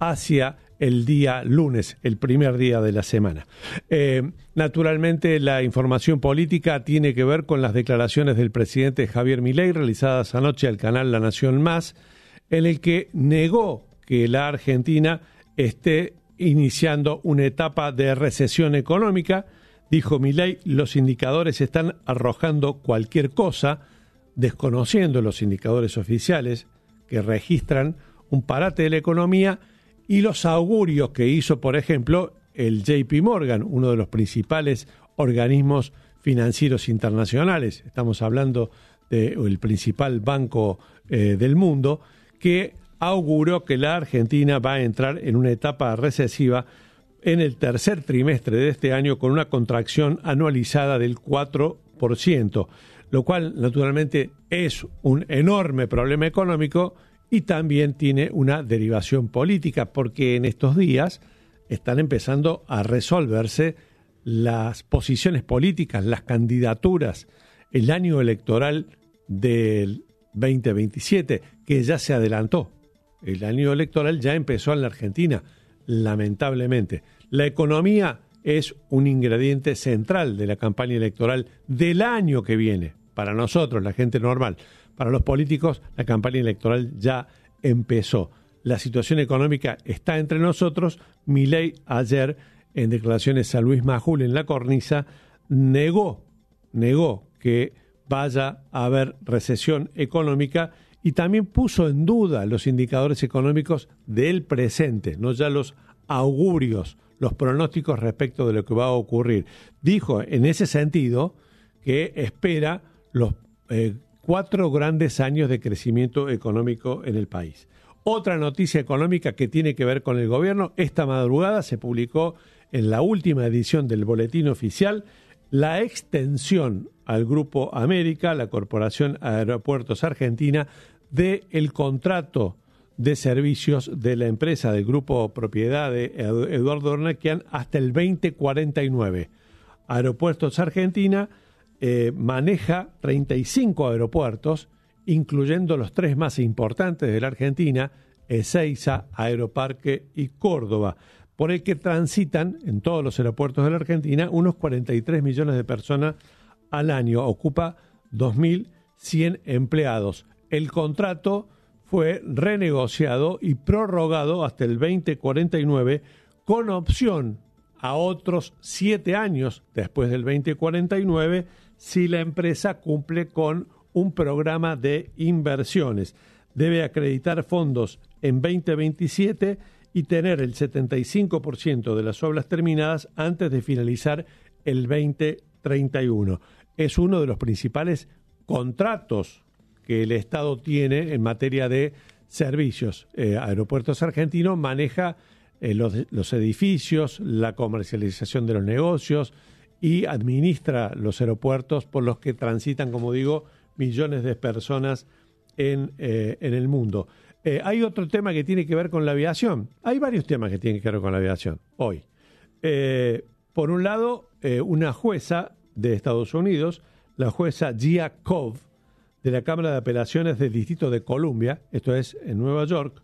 hacia el día lunes, el primer día de la semana. Naturalmente, la información política tiene que ver con las declaraciones del presidente Javier Milei realizadas anoche al canal La Nación Más, en el que negó que la Argentina esté iniciando una etapa de recesión económica. Dijo Milei, los indicadores están arrojando cualquier cosa, desconociendo los indicadores oficiales que registran un parate de la economía y los augurios que hizo, por ejemplo, el JP Morgan, uno de los principales organismos financieros internacionales. Estamos hablando del principal banco del mundo, que auguró que la Argentina va a entrar en una etapa recesiva en el tercer trimestre de este año con una contracción anualizada del 4%, lo cual naturalmente es un enorme problema económico y también tiene una derivación política, porque en estos días están empezando a resolverse las posiciones políticas, las candidaturas, el año electoral del 2027, que ya se adelantó. El año electoral ya empezó en la Argentina, lamentablemente. La economía es un ingrediente central de la campaña electoral del año que viene, para nosotros, la gente normal. Para los políticos, la campaña electoral ya empezó. La situación económica está entre nosotros. Milei ayer, en declaraciones a Luis Majul en La Cornisa, negó que vaya a haber recesión económica y también puso en duda los indicadores económicos del presente, no ya los augurios, los pronósticos respecto de lo que va a ocurrir. Dijo en ese sentido que espera los 4 grandes años de crecimiento económico en el país. Otra noticia económica que tiene que ver con el gobierno, esta madrugada se publicó en la última edición del Boletín Oficial la extensión al Grupo América, la Corporación Aeropuertos Argentina, del contrato de servicios de la empresa del Grupo Propiedad de Eduardo Ornequian hasta el 2049. Aeropuertos Argentina maneja 35 aeropuertos, incluyendo los 3 más importantes de la Argentina, Ezeiza, Aeroparque y Córdoba, por el que transitan en todos los aeropuertos de la Argentina unos 43 millones de personas al año. Ocupa 2.100 empleados. El contrato fue renegociado y prorrogado hasta el 2049 con opción a otros 7 años después del 2049 si la empresa cumple con un programa de inversiones. Debe acreditar fondos en 2027 y tener el 75% de las obras terminadas antes de finalizar el 2031. Es uno de los principales contratos que el Estado tiene en materia de servicios. Aeropuertos Argentinos maneja los edificios, la comercialización de los negocios y administra los aeropuertos por los que transitan, como digo, millones de personas en el mundo. Hay otro tema que tiene que ver con la aviación. Hay varios temas que tienen que ver con la aviación hoy. Por un lado, una jueza de Estados Unidos, la jueza Gia Cobb, de la Cámara de Apelaciones del Distrito de Columbia, esto es en Nueva York,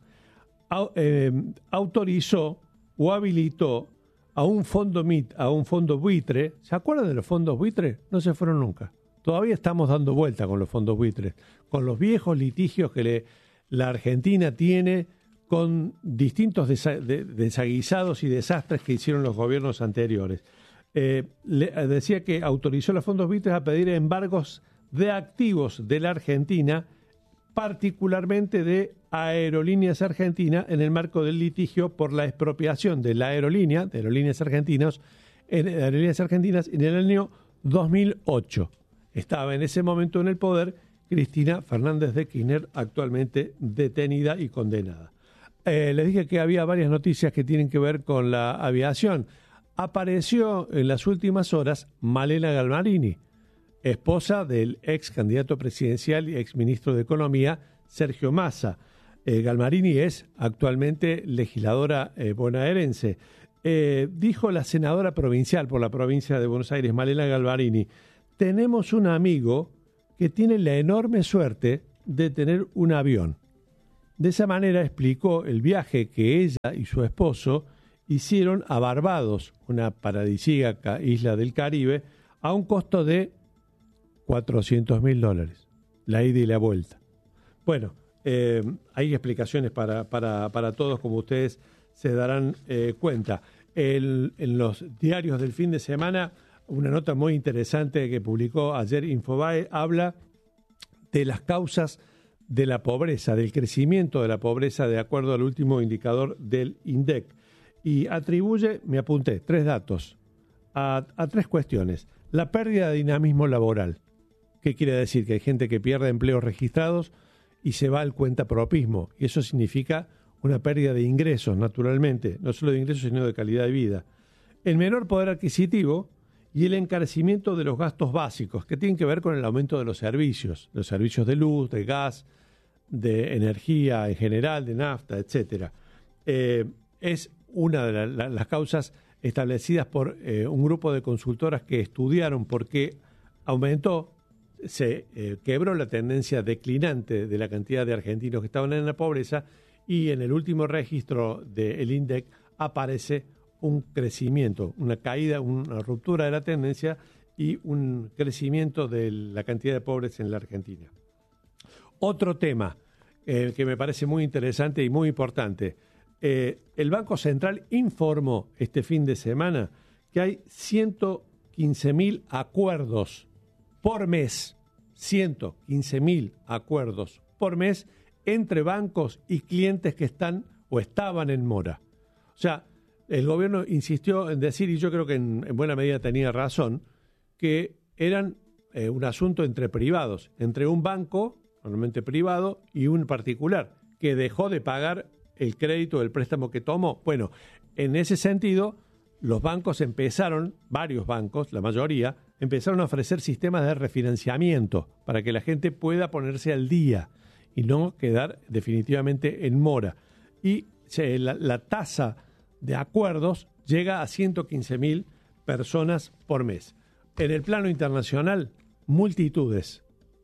autorizó o habilitó a un fondo buitre. ¿Se acuerdan de los fondos buitres? No se fueron nunca. Todavía estamos dando vuelta con los fondos buitres, con los viejos litigios que la Argentina tiene con distintos desaguisados y desastres que hicieron los gobiernos anteriores. Decía que autorizó a los fondos buitres a pedir embargos de activos de la Argentina, particularmente de Aerolíneas Argentinas, en el marco del litigio por la expropiación de la aerolínea, de Aerolíneas Argentinas, en el año 2008. Estaba en ese momento en el poder Cristina Fernández de Kirchner, actualmente detenida y condenada. Les dije que había varias noticias que tienen que ver con la aviación. Apareció en las últimas horas Malena Galmarini, esposa del ex candidato presidencial y ex ministro de Economía, Sergio Massa. Galmarini es actualmente legisladora bonaerense. Dijo la senadora provincial por la provincia de Buenos Aires, Malena Galmarini: tenemos un amigo que tiene la enorme suerte de tener un avión. De esa manera explicó el viaje que ella y su esposo hicieron a Barbados, una paradisíaca isla del Caribe, a un costo de $400.000, la ida y la vuelta. Bueno, hay explicaciones para todos, como ustedes se darán cuenta. En los diarios del fin de semana, una nota muy interesante que publicó ayer Infobae habla de las causas de la pobreza, del crecimiento de la pobreza de acuerdo al último indicador del INDEC. Y atribuye, me apunté, 3 datos a 3 cuestiones. La pérdida de dinamismo laboral. ¿Qué quiere decir? Que hay gente que pierde empleos registrados y se va al cuentapropismo. Y eso significa una pérdida de ingresos, naturalmente. No solo de ingresos, sino de calidad de vida. El menor poder adquisitivo y el encarecimiento de los gastos básicos, que tienen que ver con el aumento de los servicios de luz, de gas, de energía en general, de nafta, etcétera. Es una de las causas establecidas por un grupo de consultoras que estudiaron por qué se quebró la tendencia declinante de la cantidad de argentinos que estaban en la pobreza, y en el último registro del INDEC aparece un crecimiento, una caída, una ruptura de la tendencia y un crecimiento de la cantidad de pobres en la Argentina. Otro tema que me parece muy interesante y muy importante. El Banco Central informó este fin de semana que hay 115.000 acuerdos por mes, 115.000 acuerdos por mes entre bancos y clientes que están o estaban en mora. O sea, el gobierno insistió en decir, y yo creo que en buena medida tenía razón, que eran un asunto entre privados, entre un banco, normalmente privado, y un particular, que dejó de pagar el crédito, el préstamo que tomó. Bueno, en ese sentido, los bancos empezaron, varios bancos, la mayoría, empezaron a ofrecer sistemas de refinanciamiento para que la gente pueda ponerse al día y no quedar definitivamente en mora. Y la tasa de acuerdos llega a 115.000 personas por mes. En el plano internacional, multitudes,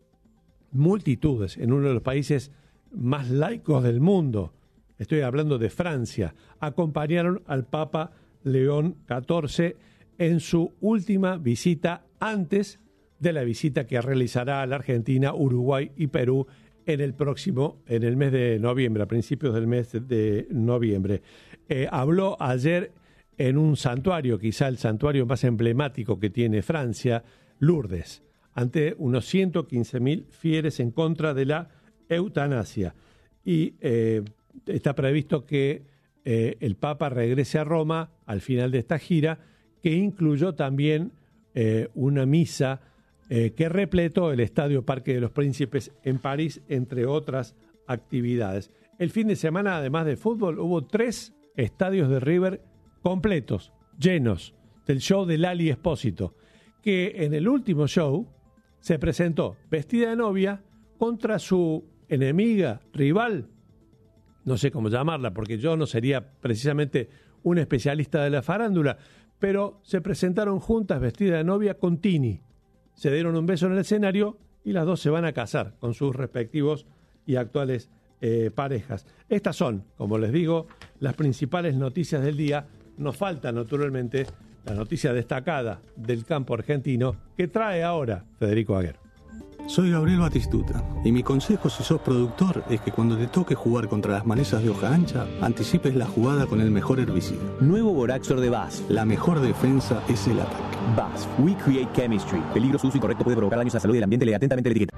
en uno de los países más laicos del mundo, estoy hablando de Francia, acompañaron al Papa León XIV en su última visita antes de la visita que realizará a la Argentina, Uruguay y Perú en el mes de noviembre, a principios del mes de noviembre. Habló ayer en un santuario, quizá el santuario más emblemático que tiene Francia, Lourdes, ante unos 115.000 fieles en contra de la eutanasia. Y está previsto que el Papa regrese a Roma al final de esta gira, que incluyó también una misa que repletó el Estadio Parque de los Príncipes en París, entre otras actividades. El fin de semana, además de fútbol, hubo 3 estadios de River completos, llenos, del show de Lali Espósito, que en el último show se presentó vestida de novia contra su enemiga, rival, no sé cómo llamarla, porque yo no sería precisamente un especialista de la farándula, pero se presentaron juntas vestida de novia con Tini. Se dieron un beso en el escenario y las dos se van a casar con sus respectivos y actuales parejas. Estas son, como les digo, las principales noticias del día. Nos falta, naturalmente, la noticia destacada del campo argentino que trae ahora Federico Aguer. Soy Gabriel Batistuta y mi consejo si sos productor es que cuando te toque jugar contra las malezas de hoja ancha, anticipes la jugada con el mejor herbicida. Nuevo Boraxor de BASF. La mejor defensa es el ataque. BASF, We Create Chemistry. Peligro, su uso incorrecto puede provocar daños a la salud y el ambiente. Lee atentamente la etiqueta.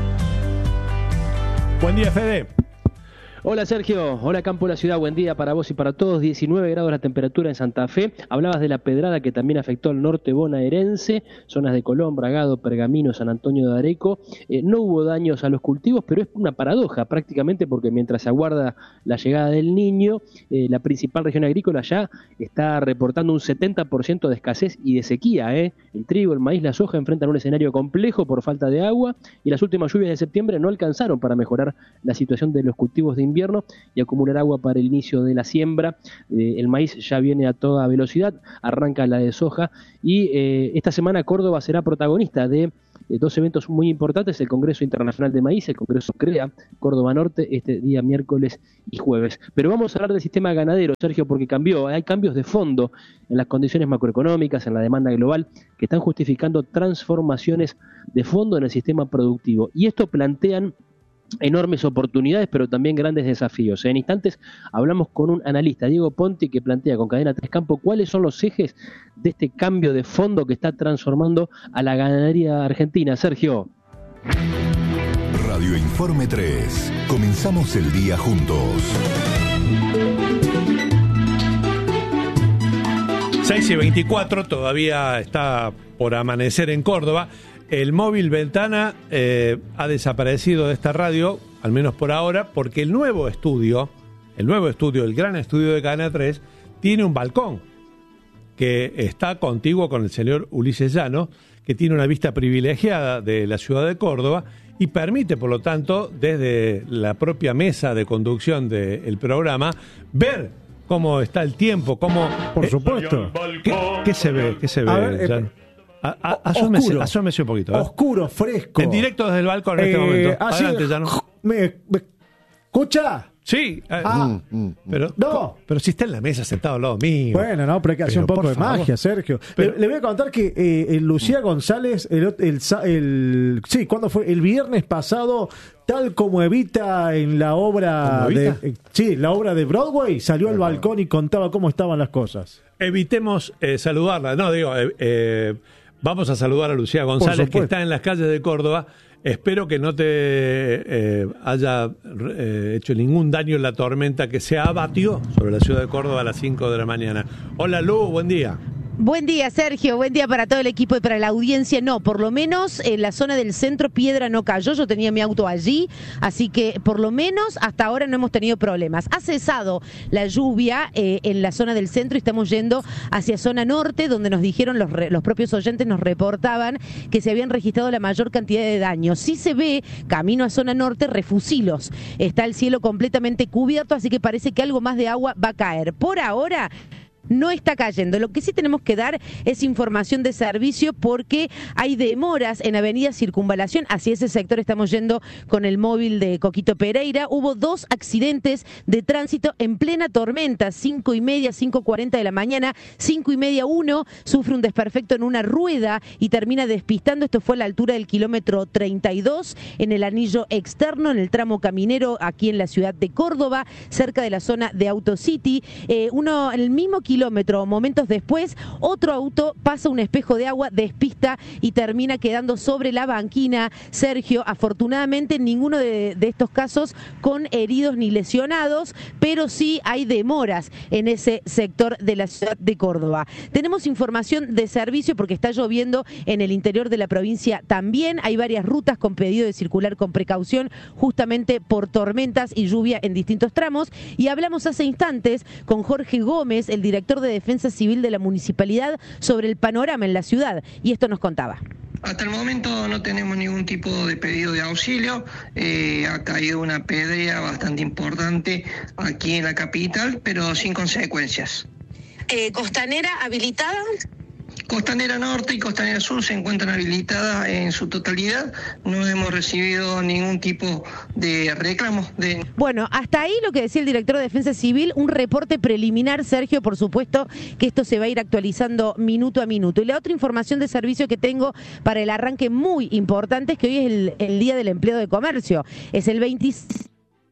Buen día, Fede. Hola Sergio, hola Campo de la Ciudad, buen día para vos y para todos. 19 grados la temperatura en Santa Fe. Hablabas de la pedrada que también afectó al norte bonaerense, zonas de Colón, Bragado, Pergamino, San Antonio de Areco. No hubo daños a los cultivos, pero es una paradoja prácticamente porque mientras se aguarda la llegada del Niño, la principal región agrícola ya está reportando un 70% de escasez y de sequía. El trigo, el maíz, la soja enfrentan un escenario complejo por falta de agua y las últimas lluvias de septiembre no alcanzaron para mejorar la situación de los cultivos de invierno y acumular agua para el inicio de la siembra. El maíz ya viene a toda velocidad, arranca la de soja y esta semana Córdoba será protagonista de dos eventos muy importantes, el Congreso Internacional de Maíz, el Congreso CREA, Córdoba Norte, este día miércoles y jueves. Pero vamos a hablar del sistema ganadero, Sergio, porque hay cambios de fondo en las condiciones macroeconómicas, en la demanda global, que están justificando transformaciones de fondo en el sistema productivo. Y esto plantean enormes oportunidades, pero también grandes desafíos. En instantes hablamos con un analista, Diego Ponti, que plantea con Cadena Tres Campo cuáles son los ejes de este cambio de fondo que está transformando a la ganadería argentina. Sergio. Radio Informe 3. Comenzamos el día juntos. 6:24, todavía está por amanecer en Córdoba. El móvil Ventana ha desaparecido de esta radio, al menos por ahora, porque el nuevo estudio, el gran estudio de Cadena 3, tiene un balcón que está contiguo con el señor Ulises Llano, que tiene una vista privilegiada de la ciudad de Córdoba y permite, por lo tanto, desde la propia mesa de conducción del programa, ver cómo está el tiempo, cómo... Por supuesto. ¿Qué se ve? ¿Qué se ve, A ver, Llano? Asómese un poquito. Oscuro, fresco. En directo desde el balcón en este momento. Adelante, Llano. ¿Me escucha? Sí. Pero, no. Pero si está en la mesa sentado al lado mío. Bueno, no, pero hay que hacer un poco de magia, Sergio. Pero, le voy a contar que Lucía González, ¿cuándo fue? El viernes pasado, tal como Evita en la obra la obra de Broadway, salió al balcón y contaba cómo estaban las cosas. Evitemos saludarla. No, digo, vamos a saludar a Lucía González, que está en las calles de Córdoba. Espero que no te haya hecho ningún daño en la tormenta que se abatió sobre la ciudad de Córdoba a las 5 de la mañana. Hola, Lu, buen día. Buen día, Sergio. Buen día para todo el equipo y para la audiencia. No, por lo menos en la zona del centro piedra no cayó. Yo tenía mi auto allí, así que por lo menos hasta ahora no hemos tenido problemas. Ha cesado la lluvia en la zona del centro y estamos yendo hacia zona norte, donde nos dijeron los propios oyentes, nos reportaban que se habían registrado la mayor cantidad de daños. Sí se ve, camino a zona norte, refusilos. Está el cielo completamente cubierto, así que parece que algo más de agua va a caer. Por ahora no está cayendo. Lo que sí tenemos que dar es información de servicio porque hay demoras en Avenida Circunvalación. Hacia ese sector estamos yendo con el móvil de Coquito Pereira. Hubo 2 accidentes de tránsito en plena tormenta, 5:30, 5:40 de la mañana, 5:30, uno sufre un desperfecto en una rueda y termina despistando. Esto fue a la altura del kilómetro 32, en el anillo externo, en el tramo caminero, aquí en la ciudad de Córdoba, cerca de la zona de AutoCity. En el mismo kilómetro, momentos después, otro auto pasa un espejo de agua, despista y termina quedando sobre la banquina. Sergio, afortunadamente ninguno de estos casos con heridos ni lesionados, pero sí hay demoras en ese sector de la ciudad de Córdoba. Tenemos información de servicio porque está lloviendo en el interior de la provincia también. Hay varias rutas con pedido de circular con precaución justamente por tormentas y lluvia en distintos tramos. Y hablamos hace instantes con Jorge Gómez, el director de Defensa Civil de la Municipalidad, sobre el panorama en la ciudad, y esto nos contaba. Hasta el momento no tenemos ningún tipo de pedido de auxilio. Ha caído una pedrea bastante importante aquí en la capital, pero sin consecuencias. ¿Costanera habilitada? Costanera Norte y Costanera Sur se encuentran habilitadas en su totalidad. No hemos recibido ningún tipo de reclamos. Bueno, hasta ahí lo que decía el director de Defensa Civil, un reporte preliminar, Sergio, por supuesto que esto se va a ir actualizando minuto a minuto. Y la otra información de servicio que tengo para el arranque muy importante es que hoy es el Día del Empleado de Comercio. Es el 26.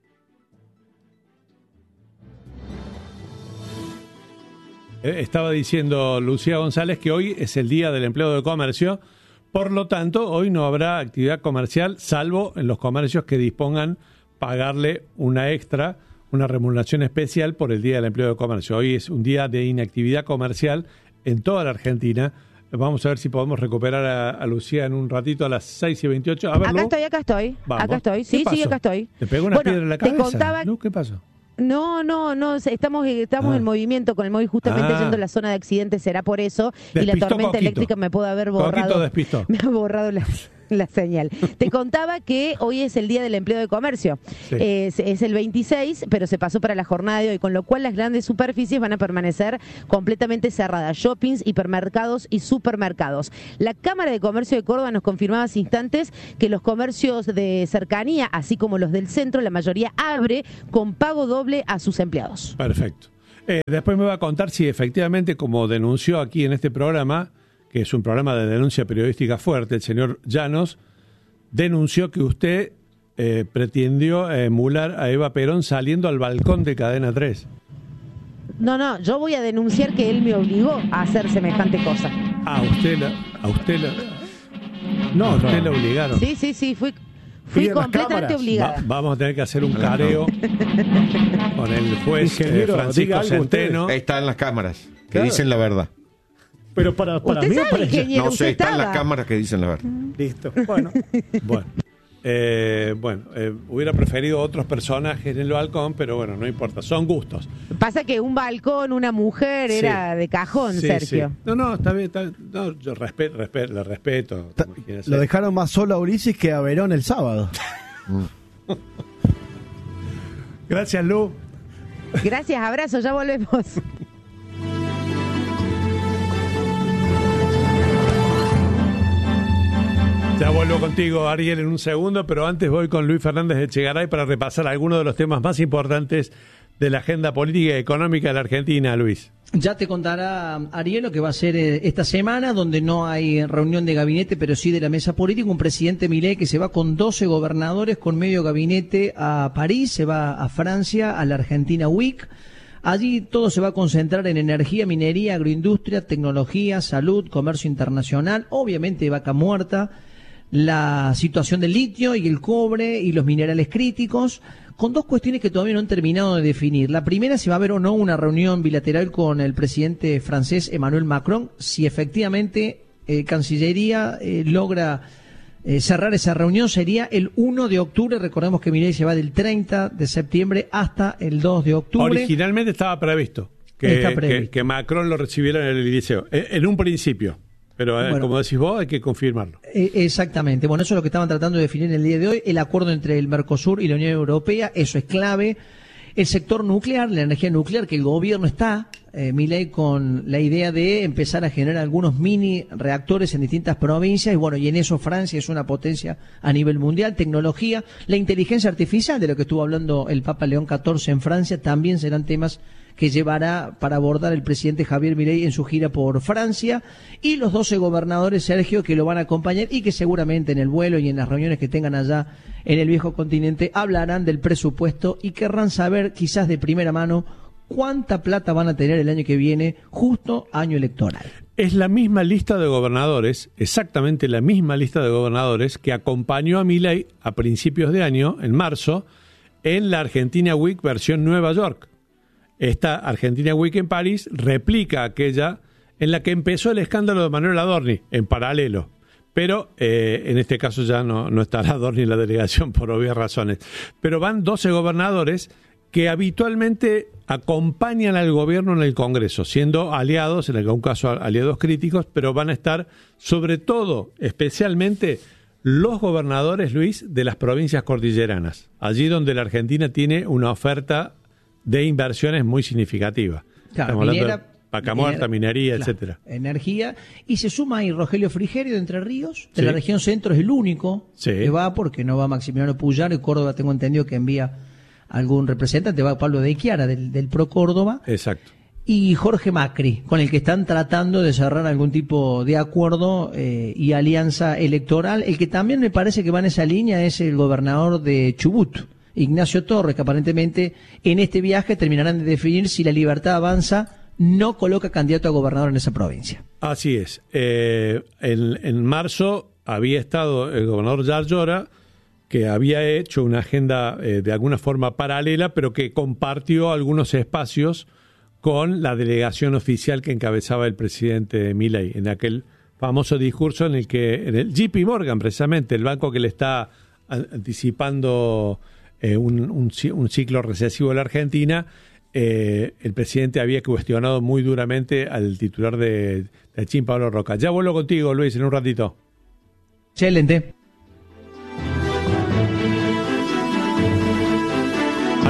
Estaba diciendo Lucía González que hoy es el Día del Empleo de Comercio, por lo tanto hoy no habrá actividad comercial salvo en los comercios que dispongan pagarle una extra, una remuneración especial por el Día del Empleo de Comercio. Hoy es un día de inactividad comercial en toda la Argentina. Vamos a ver si podemos recuperar a Lucía en un ratito a las 6:28. A ver, acá estoy. Vamos. Acá estoy. Sí, acá estoy. ¿Te pegó una piedra en la cabeza? Te contaba... ¿Qué pasó? No, estamos en movimiento con el móvil justamente yendo a la zona de accidentes, será por eso. Despistó y la tormenta Coquito. Eléctrica me puede haber borrado. Coquito despistó. Me ha borrado la señal. Te contaba que hoy es el Día del Empleo de Comercio. Sí. Es el 26, pero se pasó para la jornada de hoy, con lo cual las grandes superficies van a permanecer completamente cerradas. Shoppings, hipermercados y supermercados. La Cámara de Comercio de Córdoba nos confirmaba hace instantes que los comercios de cercanía, así como los del centro, la mayoría abre con pago doble a sus empleados. Perfecto. Después me va a contar si efectivamente, como denunció aquí en este programa, que es un programa de denuncia periodística fuerte, el señor Llanos denunció que usted pretendió emular a Eva Perón saliendo al balcón de Cadena 3. No, yo voy a denunciar que él me obligó a hacer semejante cosa. A usted la obligaron. Sí, fui completamente obligada. Vamos a tener que hacer un careo con el juez Francisco Centeno. Está en las cámaras, que dicen la verdad. Pero para ¿Usted mí... sabe, ingeniero? No sé, ¿Usted está en las estaba? cámaras que dicen la verdad. Listo, bueno. Hubiera preferido otros personajes en el balcón, pero bueno, no importa, son gustos. Pasa que un balcón, una mujer, Sí. era de cajón, Sí, Sergio. sí. No, está bien. No, yo le respeto. como quiera Lo ser. dejaron más solo a Ulises que a Verón el sábado. Gracias, Lu. Gracias, abrazo, ya volvemos. Ya vuelvo contigo, Ariel, en un segundo, pero antes voy con Luis Fernández de Echegaray para repasar algunos de los temas más importantes de la agenda política y económica de la Argentina, Luis. Ya te contará Ariel lo que va a ser esta semana, donde no hay reunión de gabinete, pero sí de la mesa política. Un presidente Milei que se va con 12 gobernadores, con medio gabinete a París, se va a Francia, a la Argentina Week. Allí todo se va a concentrar en energía, minería, agroindustria, tecnología, salud, comercio internacional, obviamente Vaca Muerta, la situación del litio y el cobre y los minerales críticos, con dos cuestiones que todavía no han terminado de definir. La primera, si va a haber o no una reunión bilateral con el presidente francés Emmanuel Macron, si efectivamente Cancillería logra cerrar esa reunión, sería el 1 de octubre. Recordemos que Milei se va del 30 de septiembre hasta el 2 de octubre. Originalmente estaba previsto que Macron lo recibiera en el Liceo, en un principio. Pero bueno, como decís vos, hay que confirmarlo. Exactamente. Bueno, eso es lo que estaban tratando de definir en el día de hoy. El acuerdo entre el Mercosur y la Unión Europea, eso es clave. El sector nuclear, la energía nuclear, que el gobierno está, Milei, con la idea de empezar a generar algunos mini reactores en distintas provincias. Y bueno, y en eso Francia es una potencia a nivel mundial. Tecnología, la inteligencia artificial, de lo que estuvo hablando el Papa León XIV en Francia, también serán temas que llevará para abordar el presidente Javier Milei en su gira por Francia, y los 12 gobernadores, Sergio, que lo van a acompañar y que seguramente en el vuelo y en las reuniones que tengan allá en el viejo continente hablarán del presupuesto y querrán saber quizás de primera mano cuánta plata van a tener el año que viene, justo año electoral. Es la misma lista de gobernadores, exactamente la misma lista de gobernadores que acompañó a Milei a principios de año, en marzo, en la Argentina Week versión Nueva York. Esta Argentina Week en París replica aquella en la que empezó el escándalo de Manuel Adorni, en paralelo. Pero en este caso ya no estará Adorni en la delegación por obvias razones. Pero van 12 gobernadores que habitualmente acompañan al gobierno en el Congreso, siendo aliados, en algún caso aliados críticos, pero van a estar sobre todo, especialmente, los gobernadores, Luis, de las provincias cordilleranas, allí donde la Argentina tiene una oferta de inversiones muy significativa. Claro, Estamos minera, hablando de Vaca Muerta, minería, claro, etcétera. Energía. Y se suma ahí Rogelio Frigerio de Entre Ríos, de Sí. la región centro, es el único Sí. que va, porque no va Maximiliano Puyaro, y Córdoba tengo entendido que envía algún representante, va Pablo de Chiara del Pro Córdoba. Exacto. Y Jorge Macri, con el que están tratando de cerrar algún tipo de acuerdo y alianza electoral. El que también me parece que va en esa línea es el gobernador de Chubut, Ignacio Torres, que aparentemente en este viaje terminarán de definir si La Libertad Avanza no coloca candidato a gobernador en esa provincia. Así es. En marzo había estado el gobernador Yarlora, que había hecho una agenda de alguna forma paralela, pero que compartió algunos espacios con la delegación oficial que encabezaba el presidente Milei, en aquel famoso discurso en el JP Morgan, precisamente, el banco que le está anticipando un ciclo recesivo de la Argentina. El presidente había cuestionado muy duramente al titular de Chin, Pablo Roca. Ya vuelvo contigo, Luis, en un ratito. Excelente.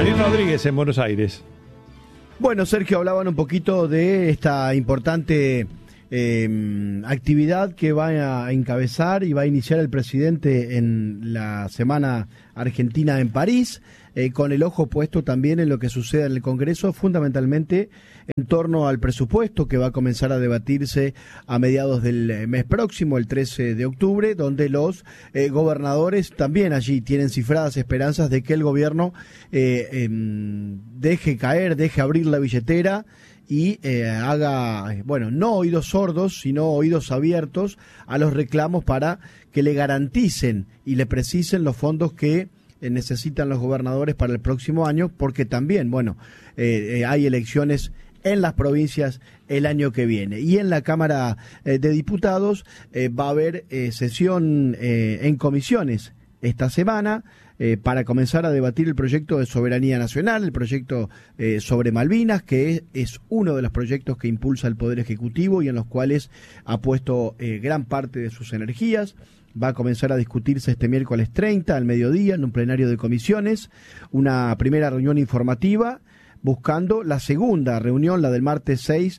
Ariel Rodríguez en Buenos Aires. Bueno, Sergio, hablaban un poquito de esta importante actividad que va a encabezar y va a iniciar el presidente en la Semana Argentina en París, con el ojo puesto también en lo que suceda en el Congreso, fundamentalmente en torno al presupuesto que va a comenzar a debatirse a mediados del mes próximo, el 13 de octubre, donde los gobernadores también allí tienen cifradas esperanzas de que el gobierno deje abrir la billetera y haga, bueno, no oídos sordos, sino oídos abiertos a los reclamos para que le garanticen y le precisen los fondos que necesitan los gobernadores para el próximo año, porque también, bueno, hay elecciones en las provincias el año que viene. Y en la Cámara de Diputados va a haber sesión en comisiones esta semana para comenzar a debatir el proyecto de soberanía nacional, el proyecto sobre Malvinas, que es uno de los proyectos que impulsa el Poder Ejecutivo y en los cuales ha puesto gran parte de sus energías. Va a comenzar a discutirse este miércoles 30 al mediodía en un plenario de comisiones, una primera reunión informativa, buscando la segunda reunión, la del martes 6,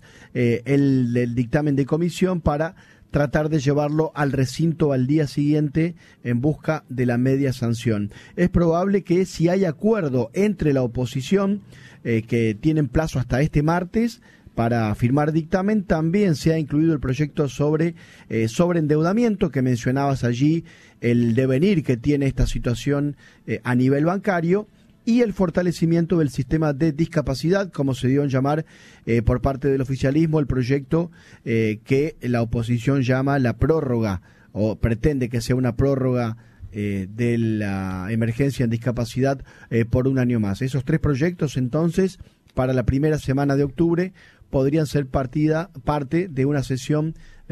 el dictamen de comisión para tratar de llevarlo al recinto al día siguiente en busca de la media sanción. Es probable que si hay acuerdo entre la oposición, que tienen plazo hasta este martes para firmar dictamen, también se ha incluido el proyecto sobre endeudamiento que mencionabas allí, el devenir que tiene esta situación a nivel bancario, y el fortalecimiento del sistema de discapacidad, como se dio en llamar por parte del oficialismo, el proyecto que la oposición llama la prórroga, o pretende que sea una prórroga de la emergencia en discapacidad por un año más. Esos tres proyectos, entonces, para la primera semana de octubre, podrían ser parte de una sesión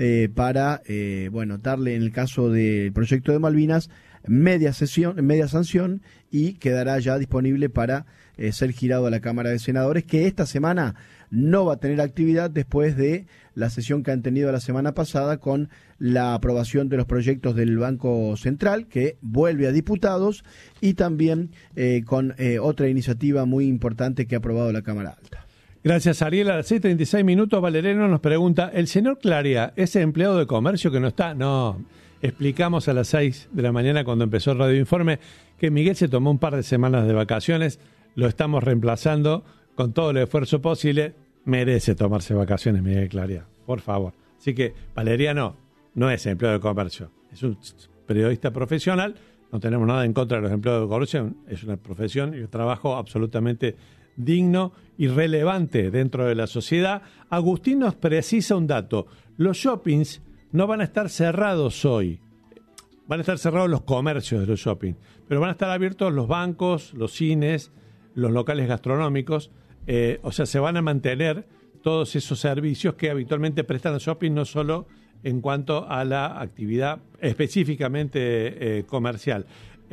para, darle, en el caso del proyecto de Malvinas, media sanción, y quedará ya disponible para ser girado a la Cámara de Senadores, que esta semana no va a tener actividad después de la sesión que han tenido la semana pasada con la aprobación de los proyectos del Banco Central, que vuelve a diputados, y también con otra iniciativa muy importante que ha aprobado la Cámara Alta. Gracias, Ariel. A las 6:36, Valereno nos pregunta, ¿el señor Claria es empleado de comercio que no está? No, explicamos a las 6 de la mañana cuando empezó el Radio Informe que Miguel se tomó un par de semanas de vacaciones, lo estamos reemplazando con todo el esfuerzo posible. Merece tomarse vacaciones Miguel Claria, por favor. Así que Valeriano no es empleado de comercio, es un periodista profesional, no tenemos nada en contra de los empleados de comercio, es una profesión y un trabajo absolutamente digno y relevante dentro de la sociedad. Agustín nos precisa un dato: los shoppings no van a estar cerrados hoy, van a estar cerrados los comercios de los shoppings, pero van a estar abiertos los bancos, los cines, los locales gastronómicos, o sea, se van a mantener todos esos servicios que habitualmente prestan los shopping, no solo en cuanto a la actividad específicamente comercial.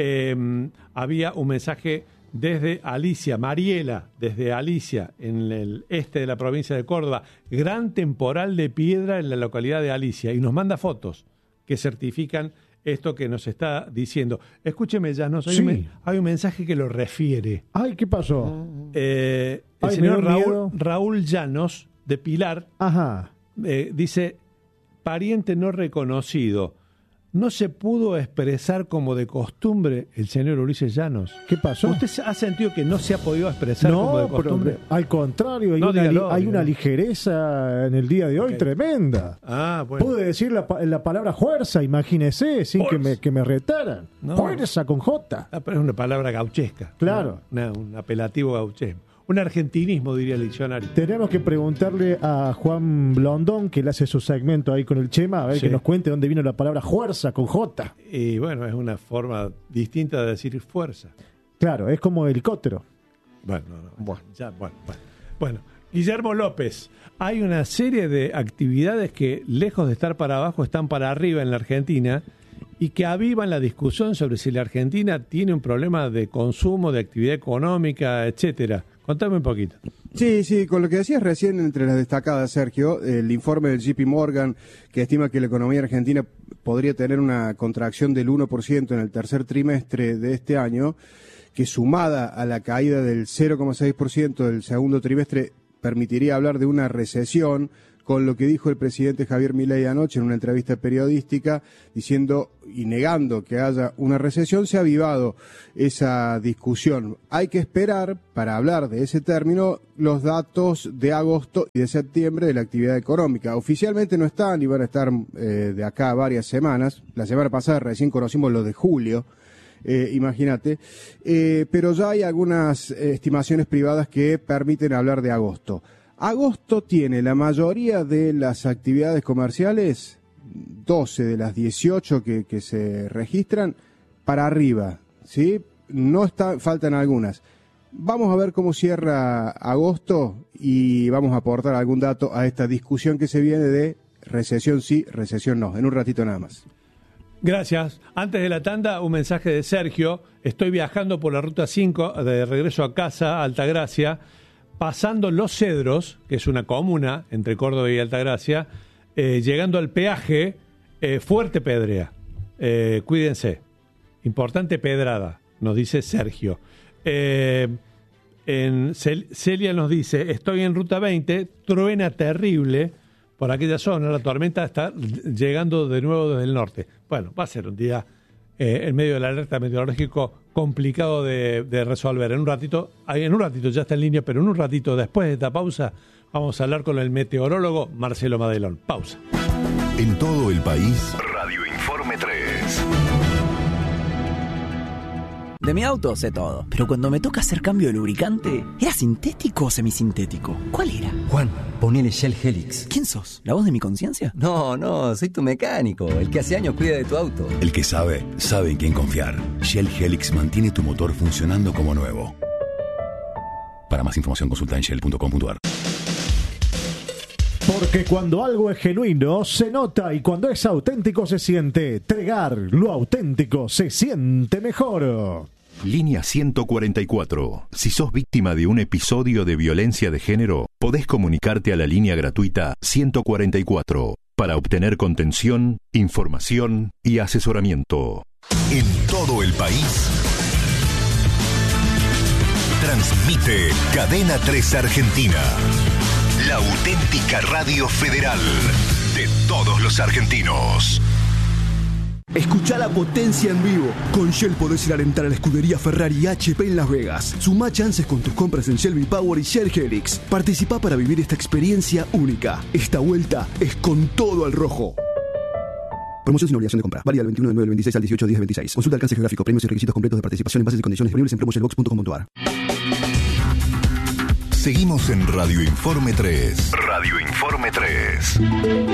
Había un mensaje desde Alicia, Mariela, desde Alicia, en el este de la provincia de Córdoba, gran temporal de piedra en la localidad de Alicia, y nos manda fotos que certifican esto que nos está diciendo. Escúcheme, ya no soy hay un mensaje que lo refiere. Ay, ¿qué pasó? El señor Raúl Llanos, de Pilar, dice, pariente no reconocido. No se pudo expresar como de costumbre el señor Ulises Llanos. ¿Qué pasó? ¿Usted ha sentido que no se ha podido expresar como de costumbre? Pero, al contrario, hay una ligereza en el día de hoy tremenda. Bueno. Pude decir la palabra fuerza, imagínese, sin que me retaran. No. Fuerza con J. Pero es una palabra gauchesca. Claro. Un apelativo gauchesco. Un argentinismo, diría el diccionario. Tenemos que preguntarle a Juan Blondón, que él hace su segmento ahí con el Chema, a ver que nos cuente dónde vino la palabra fuerza con J. Y bueno, es una forma distinta de decir fuerza. Claro, es como helicóptero. Bueno, Guillermo López, hay una serie de actividades que, lejos de estar para abajo, están para arriba en la Argentina, y que avivan la discusión sobre si la Argentina tiene un problema de consumo, de actividad económica, etcétera. Contame un poquito. Sí, con lo que decías recién entre las destacadas, Sergio, el informe del JP Morgan, que estima que la economía argentina podría tener una contracción del 1% en el tercer trimestre de este año, que sumada a la caída del 0,6% del segundo trimestre permitiría hablar de una recesión, con lo que dijo el presidente Javier Milei anoche en una entrevista periodística, diciendo y negando que haya una recesión. Se ha avivado esa discusión. Hay que esperar, para hablar de ese término, los datos de agosto y de septiembre de la actividad económica. Oficialmente no están y van a estar de acá a varias semanas. La semana pasada recién conocimos los de julio. Imagínate, pero ya hay algunas estimaciones privadas que permiten hablar de agosto. Agosto tiene la mayoría de las actividades comerciales, 12 de las 18 que se registran, para arriba, ¿sí? Faltan algunas. Vamos a ver cómo cierra agosto y vamos a aportar algún dato a esta discusión que se viene de recesión sí, recesión no. En un ratito nada más. Gracias. Antes de la tanda, un mensaje de Sergio. Estoy viajando por la ruta 5 de regreso a casa, Altagracia, pasando Los Cedros, que es una comuna entre Córdoba y Altagracia, llegando al peaje, fuerte pedrea. Cuídense. Importante pedrada, nos dice Sergio. Celia nos dice, estoy en ruta 20, truena terrible por aquella zona, la tormenta está llegando de nuevo desde el norte. Bueno, va a ser un día en medio del alerta meteorológico complicado de resolver. En un ratito ya está en línea, pero en un ratito después de esta pausa vamos a hablar con el meteorólogo Marcelo Madelón. Pausa. En todo el país, Radio Informe 3. De mi auto sé todo, pero cuando me toca hacer cambio de lubricante, ¿era sintético o semisintético? ¿Cuál era? Juan, ponele Shell Helix. ¿Quién sos? ¿La voz de mi conciencia? No, soy tu mecánico, el que hace años cuida de tu auto. El que sabe en quién confiar. Shell Helix mantiene tu motor funcionando como nuevo. Para más información consulta en shell.com.ar. Porque cuando algo es genuino, se nota, y cuando es auténtico se siente. Tregar, lo auténtico se siente mejor. Línea 144. Si sos víctima de un episodio de violencia de género, podés comunicarte a la línea gratuita 144 para obtener contención, información y asesoramiento. En todo el país, transmite Cadena 3 Argentina. La auténtica radio federal de todos los argentinos. Escuchá la potencia en vivo. Con Shell podés ir a alentar a la escudería Ferrari y HP en Las Vegas. Sumá chances con tus compras en Shell V-Power y Shell Helix. Participá para vivir esta experiencia única. Esta vuelta es con todo al rojo. Promoción sin obligación de compra. Válida del 21 de 9 del 26 al 18 de 10 del 26. Consulta alcance geográfico, premios y requisitos completos de participación en bases y condiciones disponibles en promoshellbox.com.ar. Seguimos en Radio Informe 3. Radio Informe 3.